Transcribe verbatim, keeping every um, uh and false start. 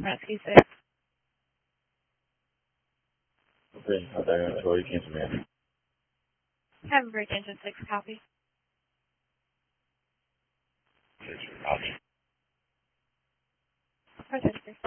Rescue six. Okay, I'll dial Troy Kansas Man. Have a break engine six copy. Copy. Protester.